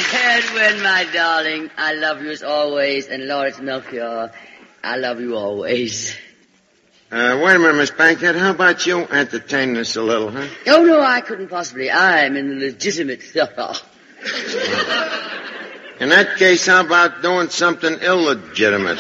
Edwin, my darling, I love you as always, and Lawrence Melchior, I love you always. Wait a minute, Miss Bankhead. How about you entertain us a little, huh? Oh, no, I couldn't possibly. I'm in the legitimate... In that case, how about doing something illegitimate?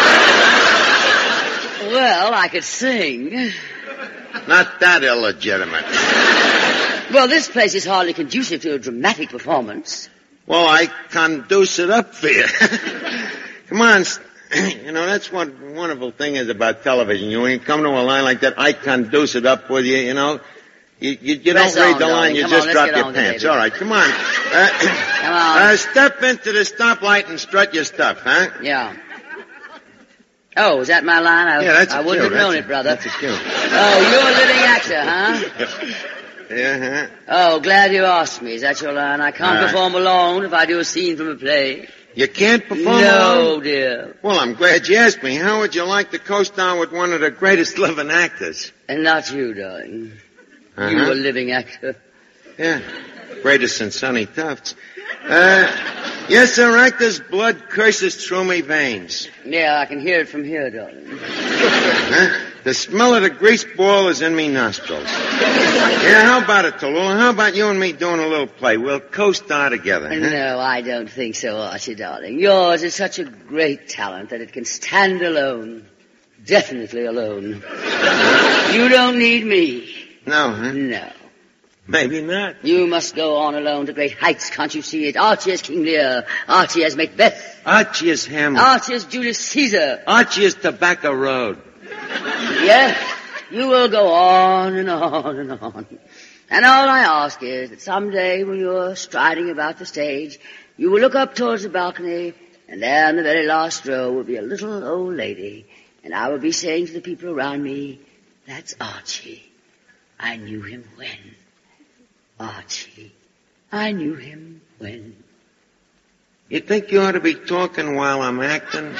Well, I could sing. Not that illegitimate. Well, this place is hardly conducive to a dramatic performance. Well, I conduce it up for you. Come on. You know, that's what the wonderful thing is about television. When you come to a line like that, I conduce it up with you, you know. You don't read the line, you just drop your pants. All right, come on. Come on. Step into the stoplight and strut your stuff, huh? Yeah. Oh, is that my line? I wouldn't have known it, brother. That's a cue. Oh, you're a living actor, huh? Yeah, huh? Oh, glad you asked me. Is that your line? I can't perform alone if I do a scene from a play. You can't perform alone? No, dear. Well, I'm glad you asked me. How would you like to co-star with one of the greatest living actors? And not you, darling. You a living actor. Yeah. Greatest than Sonny Tufts. Yes, sir, actor's blood courses through me veins. Yeah, I can hear it from here, darling. The smell of the grease ball is in me nostrils. Yeah, how about it, Tallulah? How about you and me doing a little play? We'll co-star together. Huh? No, I don't think so, Archie, darling. Yours is such a great talent that it can stand alone. Definitely alone. You don't need me. No, huh? No. Maybe not. You must go on alone to great heights, can't you see it? Archie as King Lear. Archie as Macbeth. Archie as Hamlet. Archie as Julius Caesar. Archie as Tobacco Road. Yes, you will go on and on and on. And all I ask is that someday when you're striding about the stage, you will look up towards the balcony, and there in the very last row will be a little old lady, and I will be saying to the people around me, that's Archie. I knew him when. Archie, I knew him when. You think you ought to be talking while I'm acting?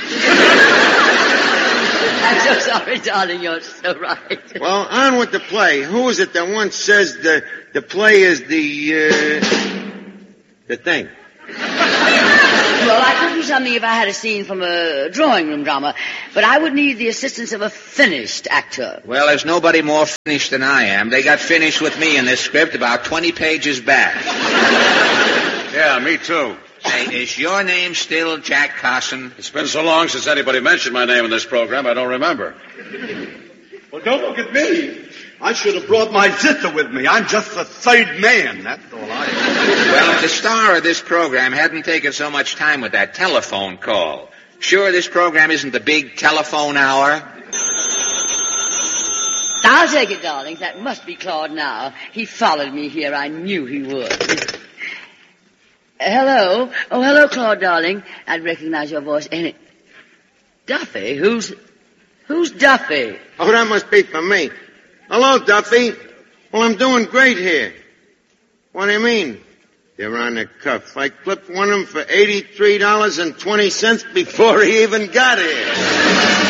I'm so sorry, darling, you're so right. Well, on with the play. Who is it that once says the play is the thing? Well, I could do something if I had a scene from a drawing room drama, but I would need the assistance of a finished actor. Well, there's nobody more finished than I am. They got finished with me in this script about 20 pages back. Yeah, me too. Say, is your name still Jack Carson? It's been so long since anybody mentioned my name in this program, I don't remember. Well, don't look at me. I should have brought my sister with me. I'm just the third man. That's all I am. Well, if the star of this program hadn't taken so much time with that telephone call. Sure this program isn't the big telephone hour? I'll take it, darlings. That must be Claude now. He followed me here. I knew he would. Hello? Oh, hello, Claude, darling. I'd recognize your voice. Ain't it? Duffy? Who's Duffy? Oh, that must be for me. Hello, Duffy. Well, I'm doing great here. What do you mean? They're on the cuff. I clipped one of them for $83.20 before he even got here.